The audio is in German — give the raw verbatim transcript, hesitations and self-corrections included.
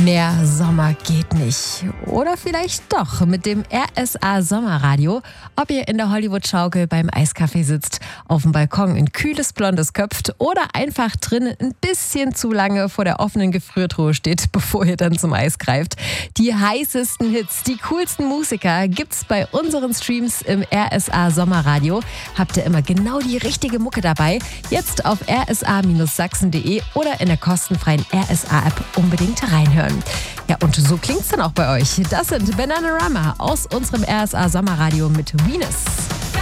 Mehr Sommer geht nicht. Oder vielleicht doch mit dem R S A Sommerradio. Ob ihr in der Hollywood-Schaukel beim Eiskaffee sitzt, auf dem Balkon ein kühles Blondes köpft oder einfach drinnen ein bisschen zu lange vor der offenen Gefriertruhe steht, bevor ihr dann zum Eis greift. Die heißesten Hits, die coolsten Musiker gibt's bei unseren Streams im R S A Sommerradio. Habt ihr immer genau die richtige Mucke dabei? Jetzt auf r s a Sachsen punkt de oder in der kostenfreien R S A-App unbedingt reinhören. Ja, und so klingt's dann auch bei euch. Das sind Bananarama aus unserem R S A Sommerradio mit Venus.